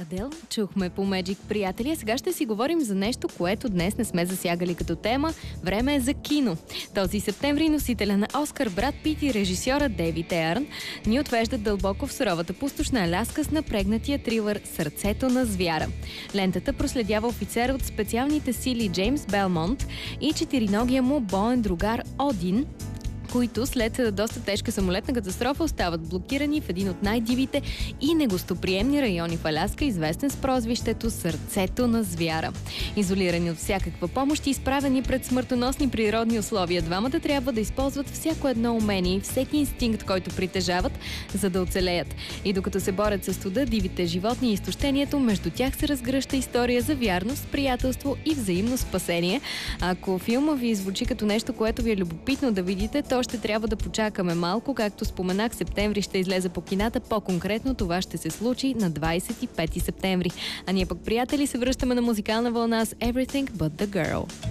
Адел чухме по Magic, приятели. Сега ще си говорим за нещо, което днес не сме засягали като тема. Време е за кино. Този септември носителя на Оскар Брад Пит и режисьора Дейвид Еърн ни отвеждат дълбоко в суровата пустош на Аляска с напрегнатия трилър "Сърцето на звяра". Лентата проследява офицера от специалните сили Джеймс Белмонт и четириногия му боен другар Один, които след доста тежка самолетна катастрофа остават блокирани в един от най-дивите и негостоприемни райони в Аляска, известен с прозвището "Сърцето на звяра". Изолирани от всякаква помощ и изправени пред смъртоносни природни условия, двамата трябва да използват всяко едно умение и всеки инстинкт, който притежават, за да оцелеят. И докато се борят с студа, дивите животни и изтощението, между тях се разгръща история за вярност, приятелство и взаимно спасение. Ако филма ви звучи като нещо, което ви е любопитно да видите, то ще трябва да почакаме малко. Както споменах, септември ще излезе по кината. По-конкретно това ще се случи на 25 септември. А ние пък, приятели, се връщаме на музикална вълна с Everything But The Girl.